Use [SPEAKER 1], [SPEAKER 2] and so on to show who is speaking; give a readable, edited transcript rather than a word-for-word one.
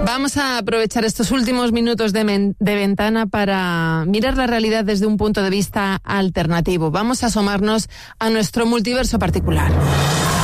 [SPEAKER 1] Vamos a aprovechar estos últimos minutos de ventana para mirar la realidad desde un punto de vista alternativo. Vamos a asomarnos a nuestro multiverso particular.